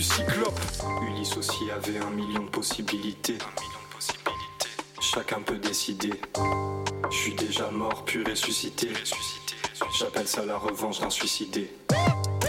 cyclope. Ulysse aussi avait 1 million de possibilités. Chacun peut décider. Je suis déjà mort puis ressuscité. J'appelle ça la revanche d'un suicidé.